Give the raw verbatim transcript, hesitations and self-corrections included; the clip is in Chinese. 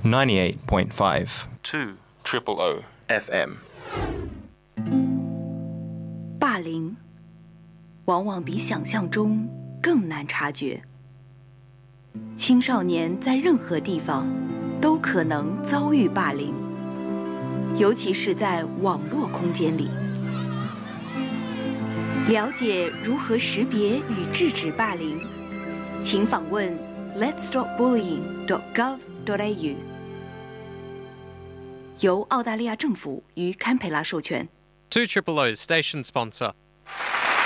ninety-eight point five two triple O F M。 霸凌往往比想象中更难察觉。青少年在任何地方都可能遭遇霸凌，尤其是在网络空间里。了解如何识别与制止霸凌，请访问 lets stop bullying dot gov dot a u， 由澳大利亚政府与堪培拉授权。 two triple O station sponsor.